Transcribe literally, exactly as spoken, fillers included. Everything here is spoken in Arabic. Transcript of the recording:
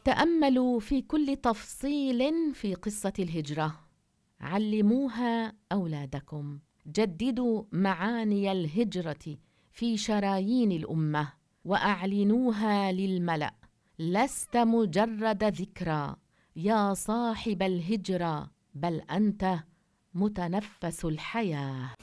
تأملوا في كل تفصيل في قصة الهجرة، علموها أولادكم، جددوا معاني الهجرة في شرايين الأمة وأعلنوها للملأ. لست مجرد ذكرى يا صاحب الهجرة، بل أنت متنفس الحياة.